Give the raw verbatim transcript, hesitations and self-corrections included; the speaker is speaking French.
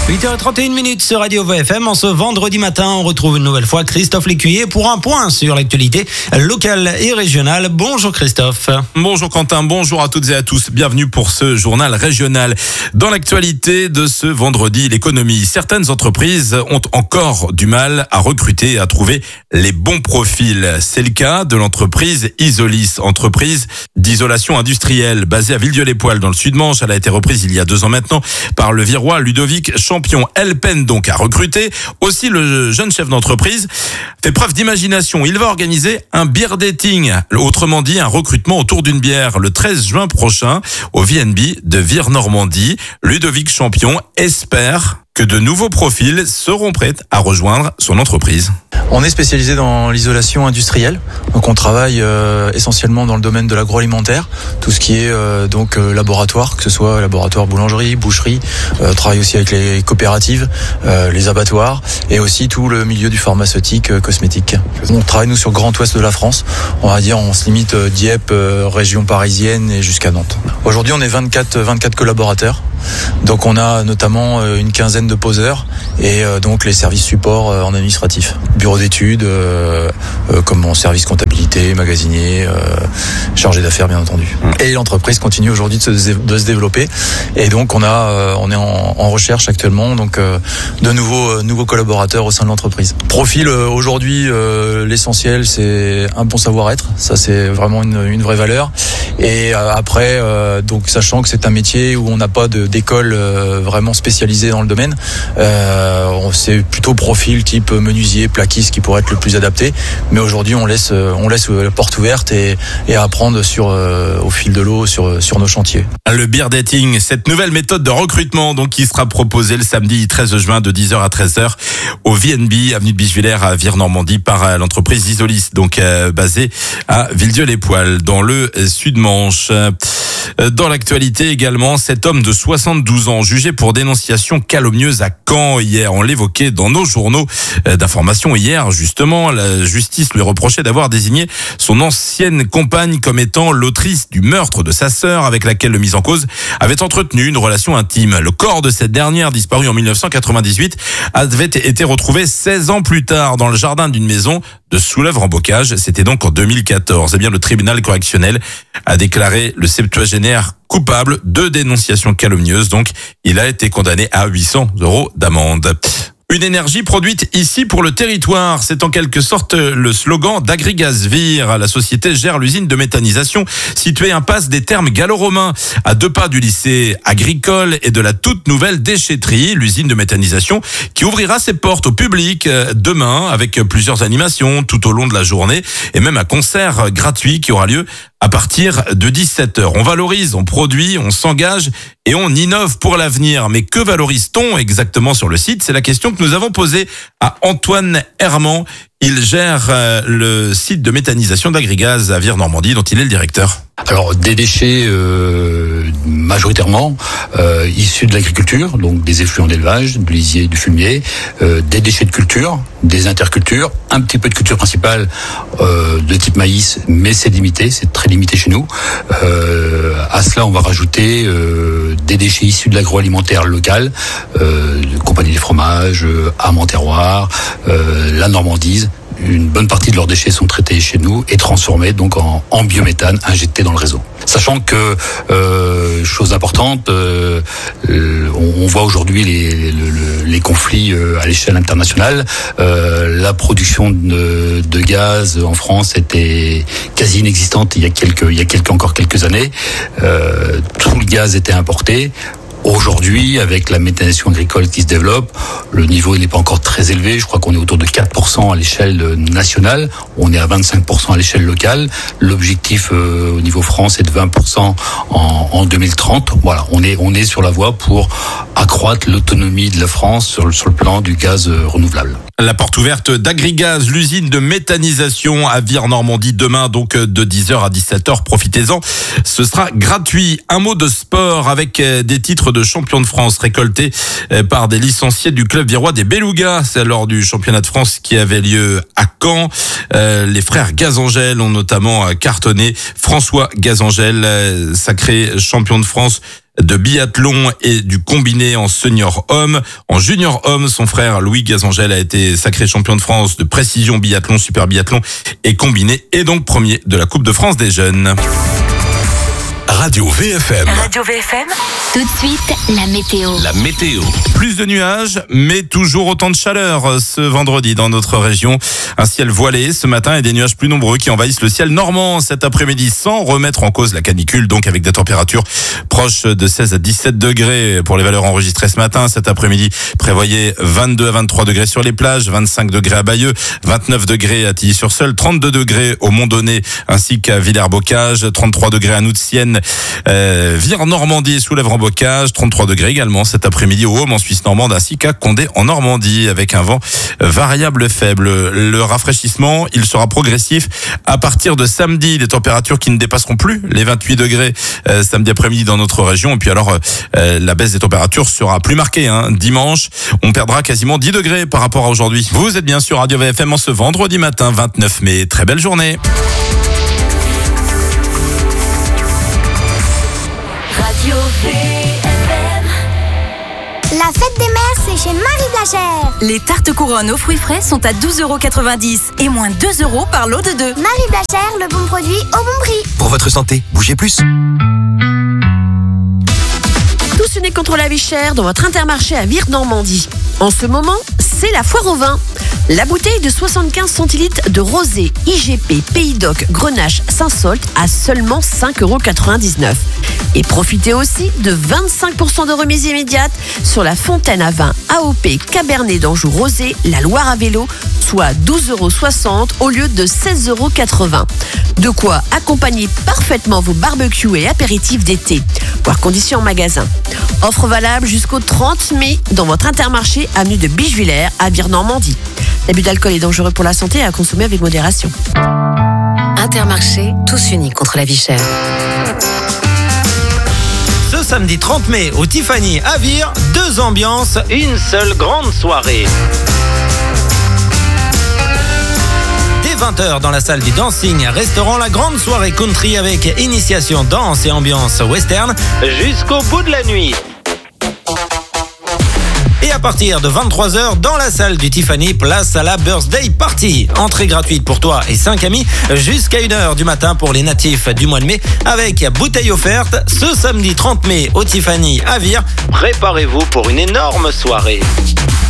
huit heures trente et une minutes sur Radio V F M. En ce vendredi matin, on retrouve une nouvelle fois Christophe Lécuyer pour un point sur l'actualité locale et régionale. Bonjour Christophe. Bonjour Quentin, bonjour à toutes et à tous. Bienvenue pour ce journal régional. Dans l'actualité de ce vendredi, l'économie. Certaines entreprises ont encore du mal à recruter et à trouver les bons profils. C'est le cas de l'entreprise Isolis, entreprise d'isolation industrielle basée à Villedieu-les-Poêles dans le Sud-Manche. Elle a été reprise il y a deux ans maintenant par le Virois Ludovic Champion. Elle peine donc à recruter. Aussi, le jeune chef d'entreprise fait preuve d'imagination. Il va organiser un beer dating, autrement dit un recrutement autour d'une bière, le treize juin prochain au V N B de Vire-Normandie. Ludovic Champion espère que de nouveaux profils seront prêts à rejoindre son entreprise. On est spécialisé dans l'isolation industrielle, donc on travaille euh, essentiellement dans le domaine de l'agroalimentaire, tout ce qui est euh, donc euh, laboratoire, que ce soit laboratoire boulangerie, boucherie, euh, travaille aussi avec les coopératives, euh, les abattoirs et aussi tout le milieu du pharmaceutique, euh, cosmétique. On travaille nous sur le Grand Ouest de la France, on va dire on se limite euh, Dieppe, euh, région parisienne et jusqu'à Nantes. Aujourd'hui on est vingt-quatre, vingt-quatre collaborateurs, donc on a notamment euh, une quinzaine de poseurs et euh, donc les services supports euh, en administratif. Bureau d'études, euh, euh, comme en service comptabilité, magasinier, euh, chargé d'affaires bien entendu. Et l'entreprise continue aujourd'hui de se, de se développer et donc on a, euh, on est en, en recherche actuellement donc euh, de nouveaux, euh, nouveaux collaborateurs au sein de l'entreprise. Profil euh, aujourd'hui, euh, l'essentiel c'est un bon savoir-être, ça c'est vraiment une, une vraie valeur. Et euh, après, euh, donc sachant que c'est un métier où on n'a pas de, d'école euh, vraiment spécialisée dans le domaine, euh, c'est plutôt profil type menuisier, plaquiste qui pourrait être le plus adapté. Mais aujourd'hui, on laisse, on laisse la porte ouverte et, et apprendre sur, euh, au fil de l'eau sur, sur nos chantiers. Le beer dating, cette nouvelle méthode de recrutement donc qui sera proposée le samedi treize juin de dix heures à treize heures au V N B, avenue de Bichevillers à Vire-Normandie par l'entreprise Isolis, donc euh, basée à Villedieu-les-Poêles dans le Sud-Manche. Dans l'actualité également, cet homme de soixante-douze ans jugé pour dénonciation calomnieuse à Caen hier. On l'évoquait dans nos journaux d'information hier. Justement, la justice lui reprochait d'avoir désigné son ancienne compagne comme étant l'autrice du meurtre de sa sœur avec laquelle le mis en cause avait entretenu une relation intime. Le corps de cette dernière, disparu en mille neuf cent quatre-vingt-dix-huit, avait été retrouvé seize ans plus tard dans le jardin d'une maison de Soulèvre-en-Bocage. C'était donc en deux mille quatorze. Eh bien, le tribunal correctionnel a déclaré le septuagénaire coupable de dénonciation calomnieuse. Donc, il a été condamné à huit cents euros d'amende. Une énergie produite ici pour le territoire. C'est en quelque sorte le slogan d'Agrigaz Vire. La société gère l'usine de méthanisation située impasse des Thermes gallo-romains, à deux pas du lycée agricole et de la toute nouvelle déchetterie, l'usine de méthanisation qui ouvrira ses portes au public demain avec plusieurs animations tout au long de la journée et même un concert gratuit qui aura lieu à partir de dix-sept heures. On valorise, on produit, on s'engage et on innove pour l'avenir. Mais que valorise-t-on exactement sur le site ? C'est la question que nous avons posée à Antoine Herman. Il gère le site de méthanisation d'Agrigaz à Vire-Normandie, dont il est le directeur. Alors des déchets euh, majoritairement euh, issus de l'agriculture, donc des effluents d'élevage, du lisier, du fumier, euh, des déchets de culture, des intercultures, un petit peu de culture principale euh, de type maïs, mais c'est limité, c'est très limité chez nous. Euh, à cela, on va rajouter euh, des déchets issus de l'agroalimentaire local, euh, de compagnie des fromages, euh, Armand Terroir, euh, la Normandise. Une bonne partie de leurs déchets sont traités chez nous et transformés donc en, en biométhane injecté dans le réseau. Sachant que, euh, chose importante, euh, euh, on, on voit aujourd'hui les, les, les conflits euh, à l'échelle internationale. Euh, la production de, de gaz en France était quasi inexistante il y a quelques, il y a quelques encore quelques années. Euh, tout le gaz était importé. Aujourd'hui, avec la méthanisation agricole qui se développe, le niveau n'est pas encore très élevé. Je crois qu'on est autour de quatre pour cent à l'échelle nationale. On est à vingt-cinq pour cent à l'échelle locale. L'objectif euh, au niveau France est de vingt pour cent en, en deux mille trente. Voilà, on est on est sur la voie pour accroître l'autonomie de la France sur le, sur le plan du gaz euh, renouvelable. La porte ouverte d'Agrigaz, l'usine de méthanisation à Vire-Normandie, demain donc de dix heures à dix-sept heures. Profitez-en, ce sera gratuit. Un mot de sport avec des titres de champion de France récoltés par des licenciés du club virois des Belugas. C'est lors du championnat de France qui avait lieu à Caen. Les frères Gazangel ont notamment cartonné. François Gazangel, sacré champion de France de biathlon et du combiné en senior homme. En junior homme, son frère Louis Gazangel a été sacré champion de France de précision biathlon, super biathlon et combiné, et donc premier de la Coupe de France des jeunes. Radio V F M. Radio V F M. Tout de suite, la météo. La météo. Plus de nuages, mais toujours autant de chaleur ce vendredi dans notre région. Un ciel voilé ce matin et des nuages plus nombreux qui envahissent le ciel normand cet après-midi, sans remettre en cause la canicule, donc avec des températures proches de seize à dix-sept degrés pour les valeurs enregistrées ce matin. Cet après-midi, prévoyez vingt-deux à vingt-trois degrés sur les plages, vingt-cinq degrés à Bayeux, vingt-neuf degrés à Tilly-sur-Seul, trente-deux degrés au Mont-Donné ainsi qu'à Villers-Bocage, trente-trois degrés à Noutienne, euh, Vire-Normandie sous Lèvres-en-Bocage, trente-trois degrés également cet après-midi au Haume en Suisse normande ainsi qu'à Condé en Normandie avec un vent variable faible. Le rafraîchissement, il sera progressif à partir de samedi, des températures qui ne dépasseront plus les vingt-huit degrés euh, samedi après-midi dans notre région, et puis alors euh, la baisse des températures sera plus marquée, hein. Dimanche, on perdra quasiment dix degrés par rapport à aujourd'hui. Vous êtes bien sûr Radio V F M en ce vendredi matin vingt-neuf mai. Très belle journée. Radio V F M. La fête des mères, c'est chez Marie Blachère. Les tartes couronnes aux fruits frais sont à douze euros quatre-vingt-dix et moins deux euros par lot de deux. Marie Blachère, le bon produit au bon prix. Pour votre santé, bougez plus. Tous unis contre la vie chère dans votre Intermarché à Vire-Normandie. En ce moment, c'est la foire au vin. La bouteille de soixante-quinze centilitres de rosé I G P, Pays d'Oc, Grenache, Saint-Sault à seulement cinq euros quatre-vingt-dix-neuf. Et profitez aussi de vingt-cinq pour cent de remise immédiate sur la fontaine à vin A O P Cabernet d'Anjou Rosé, la Loire à vélo, soit douze euros soixante au lieu de seize euros quatre-vingts. De quoi accompagner parfaitement vos barbecues et apéritifs d'été. Voir conditions en magasin. Offre valable jusqu'au trente mai dans votre Intermarché avenue de Bichevillers à Vire-Normandie. L'abus d'alcool est dangereux pour la santé et à consommer avec modération. Intermarché, tous unis contre la vie chère. Ce samedi trente mai au Tiffany à Vire, deux ambiances, une seule grande soirée. Dès vingt heures dans la salle du Dancing Restaurant, la grande soirée country avec initiation danse et ambiance western jusqu'au bout de la nuit. Et à partir de vingt-trois heures, dans la salle du Tiffany, place à la Birthday Party. Entrée gratuite pour toi et cinq amis jusqu'à une heure du matin pour les natifs du mois de mai avec bouteille offerte. Ce samedi trente mai au Tiffany à Vire, préparez-vous pour une énorme soirée.